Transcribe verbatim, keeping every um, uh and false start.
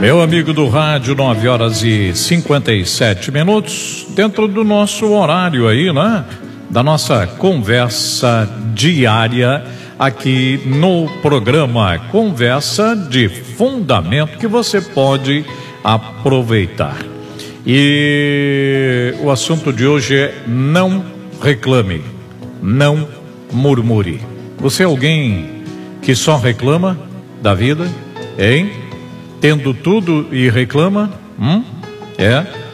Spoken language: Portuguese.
Meu amigo do rádio, nove horas e cinquenta e sete minutos, dentro do nosso horário aí, né? Da nossa conversa diária aqui no programa Conversa de Fundamento, que você pode aproveitar. E o assunto de hoje é: não reclame, não murmure. Você é alguém que só reclama da vida, hein? Tendo tudo e reclama? Hum? É?